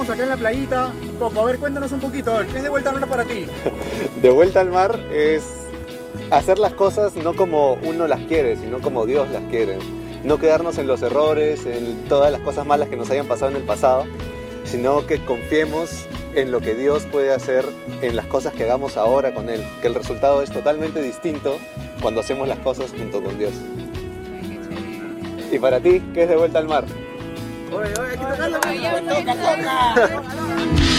estamos acá en la playita. Coco, a ver, cuéntanos un poquito, ¿qué es de vuelta al mar para ti? De vuelta al mar es hacer las cosas no como uno las quiere, sino como Dios las quiere. No quedarnos en los errores, en todas las cosas malas que nos hayan pasado en el pasado, sino que confiemos en lo que Dios puede hacer en las cosas que hagamos ahora con Él, que el resultado es totalmente distinto cuando hacemos las cosas junto con Dios. ¿Y para ti, qué es de vuelta al mar? Oye, hay que tocarlo. Toca.